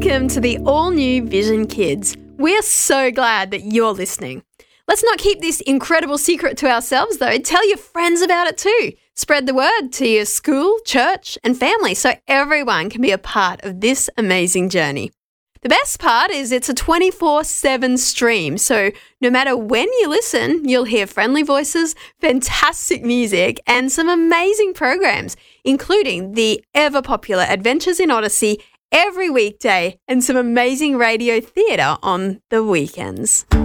Welcome to the all-new Vision Kids. We're so glad that you're listening. Let's not keep this incredible secret to ourselves, though. Tell your friends about it too. Spread the word to your school, church, and family so everyone can be a part of this amazing journey. The best part is it's a 24/7 stream, so no matter when you listen, you'll hear friendly voices, fantastic music, and some amazing programs, including the ever-popular Adventures in Odyssey every weekday and some amazing radio theatre on the weekends.